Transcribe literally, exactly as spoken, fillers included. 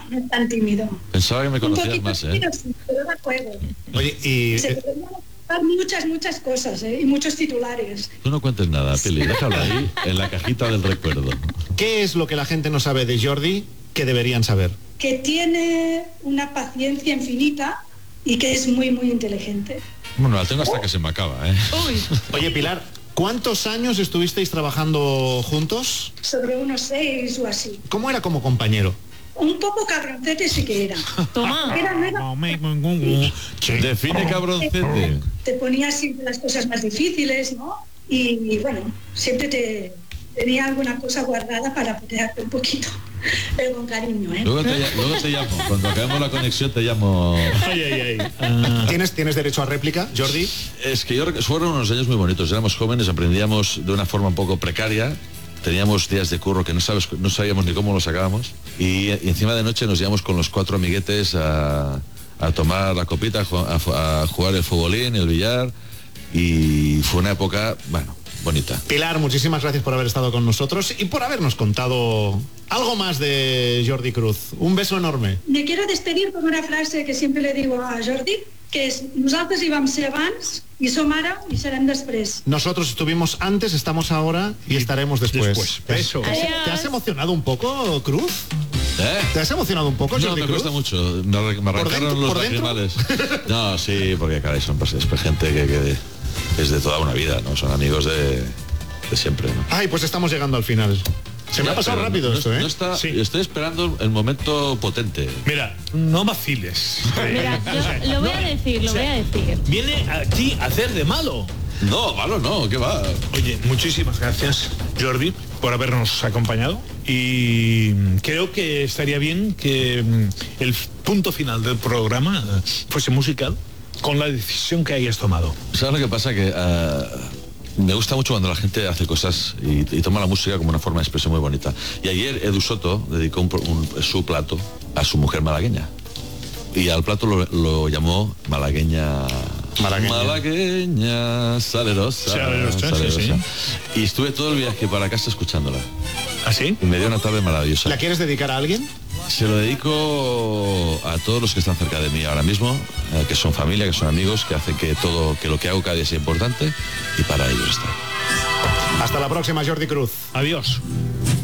no es tan tímido. Pensaba que me conocías más, ¿eh? Tímido, sí, pero da juego. Oye, y... Se podrían contar muchas, muchas cosas, ¿eh? Y muchos titulares. Tú no cuentes nada, Pili, déjalo ahí, en la cajita del recuerdo. ¿Qué es lo que la gente no sabe de Jordi que deberían saber? Que tiene una paciencia infinita y que es muy, muy inteligente. Bueno, la tengo hasta que se me acaba, ¿eh? Uy. Oye, Pilar, ¿cuántos años estuvisteis trabajando juntos? Sobre unos seis o así. ¿Cómo era como compañero? Un poco cabroncete sí que era. Toma. Era, no era... Define cabroncete. Te ponía siempre las cosas más difíciles, ¿no? Y, y bueno, siempre te tenía alguna cosa guardada para protegerte un poquito, pero con cariño, ¿eh? Luego te, luego te llamo, cuando acabemos la conexión te llamo. Ay, ay, ay. Uh... ¿Tienes, ¿Tienes derecho a réplica, Jordi? Es que yo fueron unos años muy bonitos, éramos jóvenes, aprendíamos de una forma un poco precaria. Teníamos días de curro que no sabes, no sabíamos ni cómo los sacábamos y, y encima de noche nos íbamos con los cuatro amiguetes a, a tomar la copita, a, a jugar el futbolín, el billar y fue una época, bueno, bonita. Pilar, muchísimas gracias por haber estado con nosotros y por habernos contado algo más de Jordi Cruz. Un beso enorme. Me quiero despedir con una frase que siempre le digo a Jordi, que es: nosaltres hi vam ser abans, i som ara i serem després. Nosotros estuvimos antes, estamos ahora y estaremos después. después. Eso. ¿Te, ¿Te has emocionado un poco, Cruz? ¿Eh? ¿Te has emocionado un poco, No, Jordi me Cruz? cuesta mucho. Me, me arrancaron los lacrimales. No, sí, porque caray, son pues, es gente que, que es de toda una vida, ¿no? Son amigos de, de siempre, ¿no? Ay, pues estamos llegando al final. Se me ya, ha pasado rápido no, esto, ¿eh? No está, sí. Estoy esperando el momento potente. Mira, no vaciles. Mira, yo lo voy a decir, lo o sea, voy a decir. Viene aquí a hacer de malo. No, malo no, ¿qué va? Oye, muchísimas gracias, Jordi, por habernos acompañado. Y creo que estaría bien que el punto final del programa fuese musical, con la decisión que hayas tomado. ¿Sabes lo que pasa? Que uh, me gusta mucho cuando la gente hace cosas y, y toma la música como una forma de expresión muy bonita. Y ayer Edu Soto dedicó un, un, su plato a su mujer malagueña. Y al plato lo, lo llamó malagueña... Malagueña. Malagueña, salerosa. Salerosa, salerosa. sí, sí. Y estuve todo el viaje para casa escuchándola. ¿Ah, sí? Y me dio una tarde maravillosa. ¿La quieres dedicar a alguien? Se lo dedico a todos los que están cerca de mí ahora mismo, eh, que son familia, que son amigos, que hacen que todo, que lo que hago cada día sea importante y para ellos estoy. Hasta la próxima, Jordi Cruz. Adiós.